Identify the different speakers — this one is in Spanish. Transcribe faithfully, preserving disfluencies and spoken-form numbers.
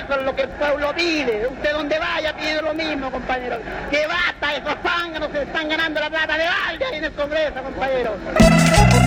Speaker 1: Eso es lo que el pueblo pide. Usted donde vaya pide lo mismo, compañero. Que basta, esos zánganos se están ganando la plata de balde ahí en el Congreso, compañero.